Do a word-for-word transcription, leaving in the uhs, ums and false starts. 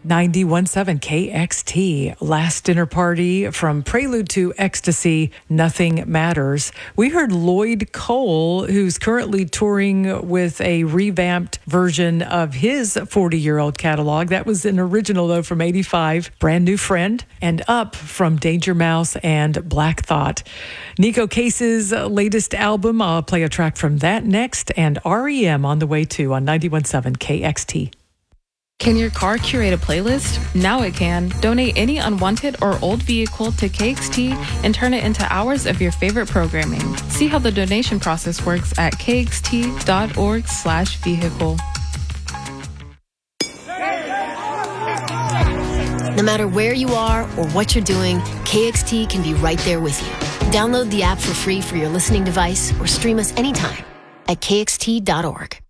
ninety-one point seven K X T. Last dinner party from Prelude to Ecstasy, Nothing Matters. We heard Lloyd Cole, who's currently touring with a revamped version of his forty-year-old catalog. That was an original, though, from eighty-five. Brand New Friend, and Up from Danger Mouse and Black Thought. Nico Case's latest album, I'll play a track from that next, and R E M on the way too on ninety-one point seven K X T. Can your car curate a playlist? Now it can. Donate any unwanted or old vehicle to K X T and turn it into hours of your favorite programming. See how the donation process works at kxt.org slash vehicle. No matter where you are or what you're doing, K X T can be right there with you. Download the app for free for your listening device or stream us anytime at k x t dot org.